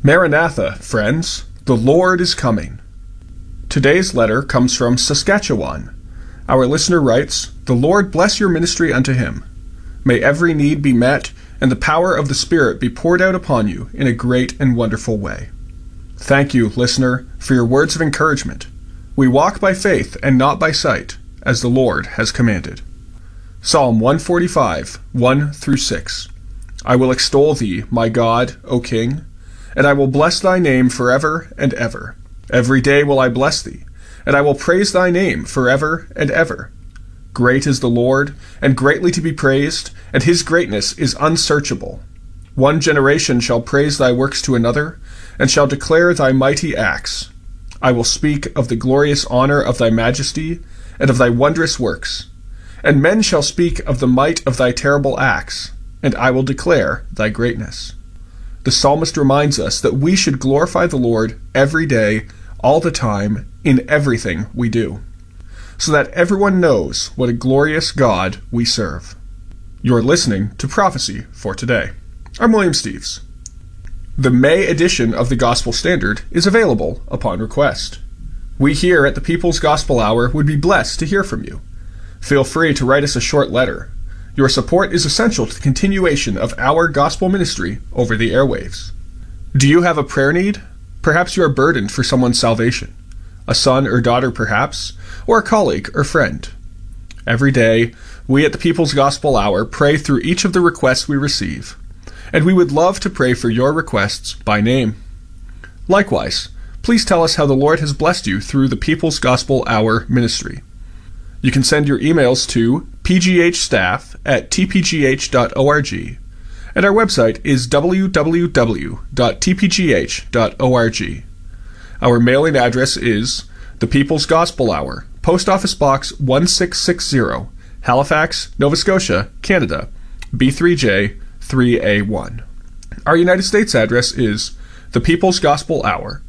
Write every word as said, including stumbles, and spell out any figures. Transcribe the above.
Maranatha, friends, the Lord is coming. Today's letter comes from Saskatchewan. Our listener writes, "The Lord bless your ministry unto him. May every need be met, and the power of the Spirit be poured out upon you in a great and wonderful way." Thank you, listener, for your words of encouragement. We walk by faith and not by sight, as the Lord has commanded. Psalm one forty-five, one through six. I will extol thee, my God, O King, and I will bless thy name forever and ever. Every day will I bless thee, and I will praise thy name forever and ever. Great is the Lord, and greatly to be praised, and his greatness is unsearchable. One generation shall praise thy works to another, and shall declare thy mighty acts. I will speak of the glorious honor of thy majesty, and of thy wondrous works. And men shall speak of the might of thy terrible acts, and I will declare thy greatness. The psalmist reminds us that we should glorify the Lord every day, all the time, in everything we do, so that everyone knows what a glorious God we serve. You're listening to Prophecy for Today. I'm William Steves. The May edition of the Gospel Standard is available upon request. We here at the People's Gospel Hour would be blessed to hear from you. Feel free to write us a short letter. Your support is essential to the continuation of our gospel ministry over the airwaves. Do you have a prayer need? Perhaps you are burdened for someone's salvation. A son or daughter perhaps, or a colleague or friend. Every day, we at the People's Gospel Hour pray through each of the requests we receive, and we would love to pray for your requests by name. Likewise, please tell us how the Lord has blessed you through the People's Gospel Hour ministry. You can send your emails to p g h staff at t p g h dot org, and our website is w w w dot t p g h dot org. Our mailing address is The People's Gospel Hour, Post Office Box one six six zero, Halifax, Nova Scotia, Canada, B three J three A one. Our United States address is The People's Gospel Hour,